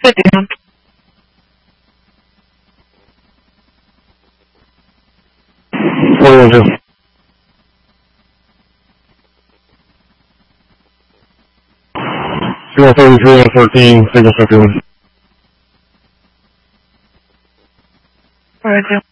31. Forty-one two. 033 and 13, signal 51. 42.